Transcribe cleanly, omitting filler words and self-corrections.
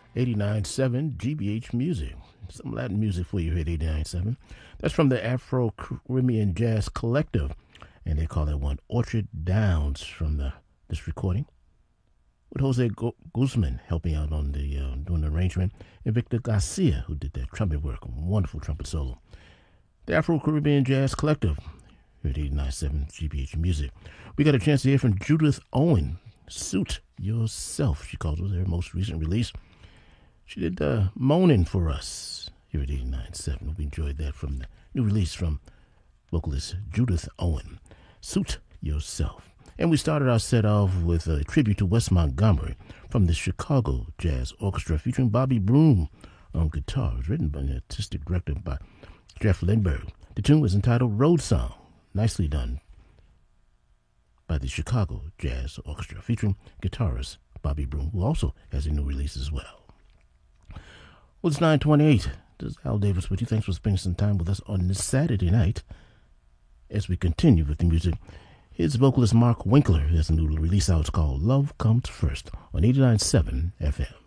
89.7 GBH Music. Some Latin music for you here at 89.7. That's from the Afro-Caribbean Jazz Collective, and they call that one Orchard Downs from this recording, with Jose Guzman helping out on the doing the arrangement, and Victor Garcia, who did that trumpet work, a wonderful trumpet solo. The Afro-Caribbean Jazz Collective here at 89.7 GBH Music. We got a chance to hear from Judith Owen, Suit Yourself, she calls it, her most recent release. She did Moaning for us here at 89.7. We enjoyed that from the new release from vocalist Judith Owen, Suit Yourself. And we started our set off with a tribute to Wes Montgomery from the Chicago Jazz Orchestra, featuring Bobby Broom on guitar. It was written by the artistic director by Jeff Lindbergh. The tune was entitled Road Song, nicely done by the Chicago Jazz Orchestra, featuring guitarist Bobby Broom, who also has a new release as well. Well, it's 9:28. This is Al Davis with you. Thanks for spending some time with us on this Saturday night. As we continue with the music, here's vocalist Mark Winkler. There's a new release out. It's called Love Comes First on 89.7 FM.